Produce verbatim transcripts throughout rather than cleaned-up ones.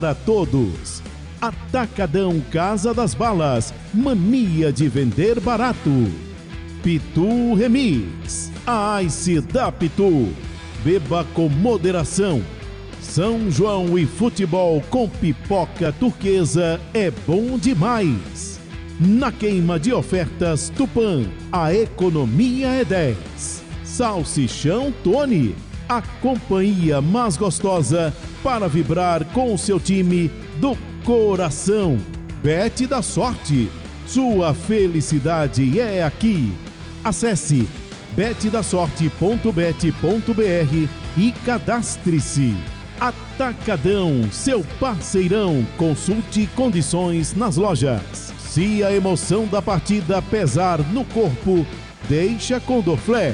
Para todos. Atacadão Casa das Balas. Mania de vender barato. Pitu Remix. A Ice da Pitu. Beba com moderação. São João e futebol com pipoca turquesa é bom demais. Na queima de ofertas Tupã, a economia é dez. Salsichão Tony, a companhia mais gostosa para vibrar com o seu time do coração. Bet da Sorte, sua felicidade é aqui. Acesse bet da sorte ponto bet ponto br e cadastre-se. Atacadão, seu parceirão. Consulte condições nas lojas. Se a emoção da partida pesar no corpo, deixa com Dorflex.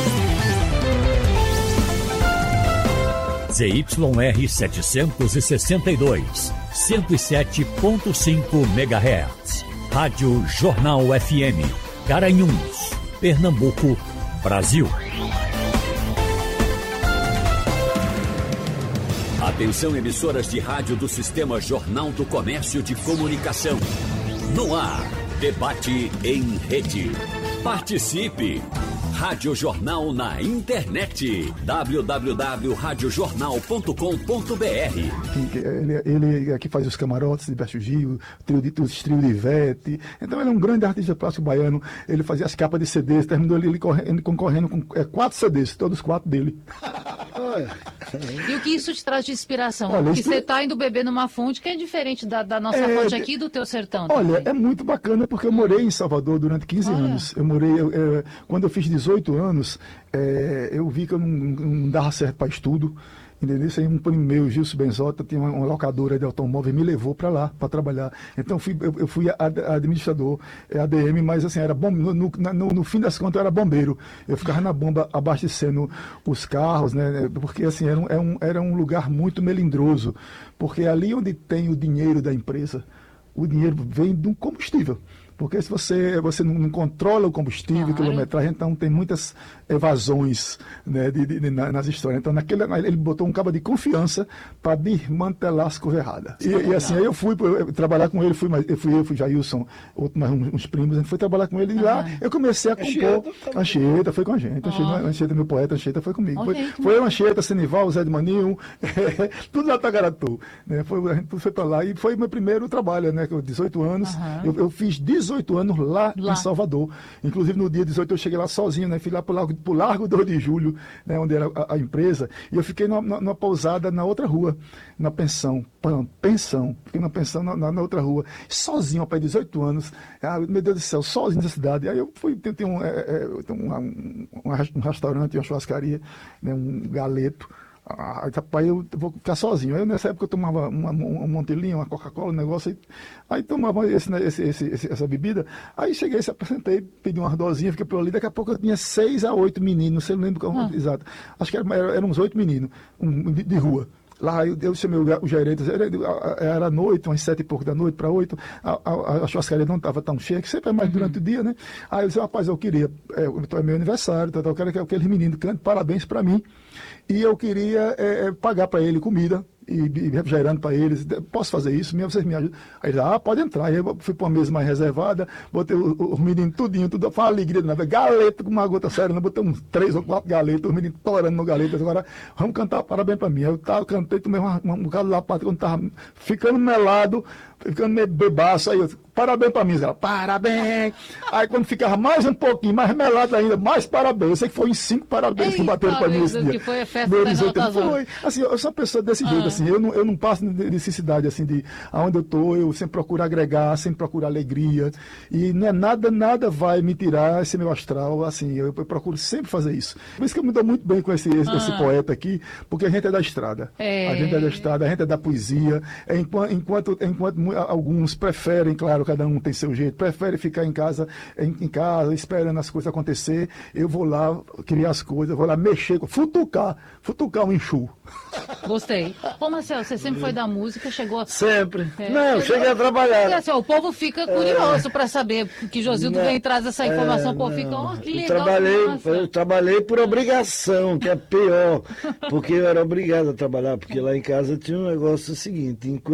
Z Y R setecentos e sessenta e dois, cento e sete ponto cinco megahertz. Rádio Jornal F M, Garanhuns, Pernambuco, Brasil. Atenção, emissoras de rádio do Sistema Jornal do Comércio de Comunicação. No ar, debate em rede. Participe! Rádio Jornal na internet. w w w ponto rádio jornal ponto com ponto b r. Ele, ele aqui faz os camarotes de Berto Gil, trio de, os trios de Ivete. Então ele é um grande artista plástico baiano. Ele fazia as capas de C Ds, terminou ele, ele correndo, concorrendo com é, quatro C Ds, todos quatro dele. E o que isso te traz de inspiração? Olha, Porque isso... você está indo beber numa fonte que é diferente da, da nossa é... fonte aqui do teu sertão. Olha, também. É muito bacana porque eu morei em Salvador durante quinze Olha. anos. Eu morei, eu, eu, quando eu fiz dezoito anos, é, eu vi que eu não, não dava certo para estudo. Entendeu? Isso aí, um primo meu, Gilson Benzota, tinha uma, uma locadora de automóvel e me levou para lá, para trabalhar. Então eu fui, eu, eu fui ad, administrador, é, A D M, mas assim, era bom, no, no, no, no fim das contas eu era bombeiro. Eu ficava na bomba abastecendo os carros, né? Porque assim, era um, era um, era um lugar muito melindroso. Porque ali onde tem o dinheiro da empresa, o dinheiro vem do combustível. Porque se você, você não controla o combustível, claro, quilometragem, então tem muitas evasões, né, de, de, de, nas histórias. Então, naquele, ele botou um cabo de confiança para desmantelar as coisas erradas. E, e assim, aí eu fui eu, trabalhar com ele, fui, eu fui eu, fui Jailson, outro, mais uns, uns primos, a gente foi trabalhar com ele e lá eu comecei a compor. A Anchieta foi com a gente, a Anchieta, meu poeta, a Anchieta foi comigo. Okay, foi foi a Anchieta, Senival, Zé de Maninho, é, tudo lá Tagaratu. Né, foi, a gente foi para lá e foi meu primeiro trabalho, né, com dezoito anos. Uhum. Eu, eu fiz dezoito anos lá, lá em Salvador. Inclusive no dia dezoito eu cheguei lá sozinho, né? Fui lá pro Largo, pro Largo dois de Julho, né? Onde era a, a empresa, e eu fiquei numa, numa pousada na outra rua, na pensão. Pensão. Fiquei na pensão na, na, na outra rua, sozinho, rapaz, dezoito anos. Ah, meu Deus do céu, sozinho nessa cidade. Aí eu fui, tem, tem um, é, é, um, um, um restaurante, uma churrascaria, né? Um galeto. Ah, rapaz, eu vou ficar sozinho. Aí nessa época eu tomava uma, uma, um montelinho, uma Coca-Cola, um negócio aí. Aí tomava esse, esse, esse, essa bebida. Aí cheguei, se apresentei, pedi umas dosinhas, fiquei por ali. Daqui a pouco eu tinha seis a oito meninos, não sei, não lembro como, ah. exato. Acho que eram era, era uns oito meninos um, de, de rua. Lá eu, eu chamei o, o gerente, era, era noite, umas sete e pouco da noite para oito, a, a, a churrascaria não estava tão cheia, que sempre é mais uhum. durante o dia, né? Aí eu disse, rapaz, eu queria, é, é meu aniversário, tá, tá, eu quero que aqueles meninos cantem parabéns para mim, e eu queria é, pagar para ele comida, e, e refrigerando para eles, posso fazer isso? Minha, vocês me ajudam? Aí ele, ah, pode entrar. Aí eu fui para uma mesa mais reservada, botei os meninos tudinho, tudo, foi uma alegria, né? Galeta com uma gota séria, né? Botei uns três ou quatro galetas, os meninos torando no galeta, agora vamos cantar parabéns para mim. Aí eu tava, cantei, tomei uma, um bocado lá, quando tava ficando melado, ficando meio bebaço, aí eu, parabéns para mim, ela, parabéns. Aí quando ficava mais um pouquinho, mais melado ainda, mais parabéns. Eu sei que foi em cinco parabéns Eita, que bateram para mim esse dia. Que foi a festa da dezoito, foi. Assim, eu sou uma pessoa desse ah. jeito, assim, eu não, eu não passo necessidade, assim, de aonde eu tô, eu sempre procuro agregar, sempre procuro alegria, e não é nada, nada vai me tirar esse meu astral, assim, eu, eu procuro sempre fazer isso. Por isso que eu me dou muito bem com esse, esse, ah. esse poeta aqui, porque a gente é da estrada, é. a gente é da estrada, a gente é da poesia, é, enquanto, enquanto, enquanto alguns preferem, claro, cada um tem seu jeito, prefere ficar em casa, em, em casa, esperando as coisas acontecer, eu vou lá criar as coisas, vou lá mexer, futucar, futucar um enxu. Gostei. Ô Marcelo, você sempre foi da música, chegou... Sempre. É, não, cheguei a trabalhar. Assim, ó, o povo fica curioso é, para saber que Josildo vem e traz essa informação. É, o povo fica, ó, oh, que legal. Eu trabalhei, eu trabalhei por obrigação, que é pior, porque eu era obrigado a trabalhar, porque lá em casa tinha um negócio seguinte, enquanto